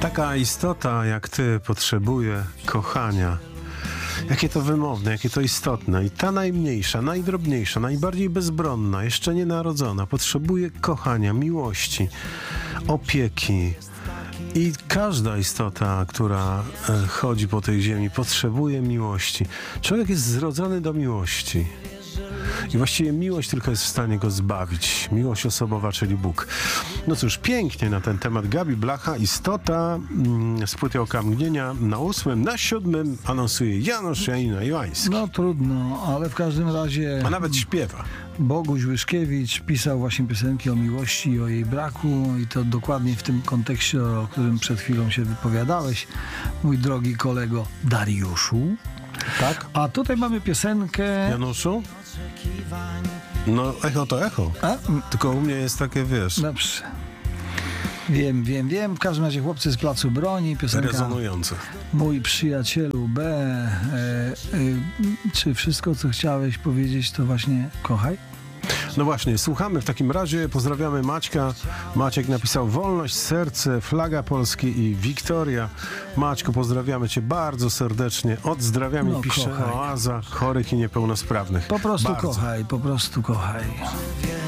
Taka istota jak ty potrzebuje kochania. Jakie to wymowne, jakie to istotne. I ta najmniejsza, najdrobniejsza, najbardziej bezbronna, jeszcze nienarodzona, potrzebuje kochania, miłości, opieki. I każda istota, która chodzi po tej ziemi, potrzebuje miłości. Człowiek jest zrodzony do miłości. I właściwie miłość tylko jest w stanie go zbawić. Miłość osobowa, czyli Bóg. No cóż, pięknie na ten temat Gabi Blacha, istota z płyty Okamgnienia na 8, na 7 anonsuje Janusz Janina Joański. No trudno, ale w każdym razie... A nawet śpiewa. Boguś Łyszkiewicz pisał właśnie piosenki o miłości i o jej braku i to dokładnie w tym kontekście, o którym przed chwilą się wypowiadałeś, mój drogi kolego Dariuszu. Tak? A tutaj mamy piosenkę... Januszu? No, echo to echo. Tylko u mnie jest takie, wiesz... Dobrze. Wiem. W każdym razie chłopcy z Placu Broni, piosenka Rezonujące. Mój przyjacielu B. Czy wszystko, co chciałeś powiedzieć, to właśnie kochaj? No właśnie, słuchamy w takim razie, pozdrawiamy Maćka. Maciek napisał wolność, serce, flaga Polski i Wiktoria. Maćku, pozdrawiamy cię bardzo serdecznie. Odzdrawiamy, No, pisze kochaj. Oaza chorych i niepełnosprawnych. Po prostu bardzo. kochaj.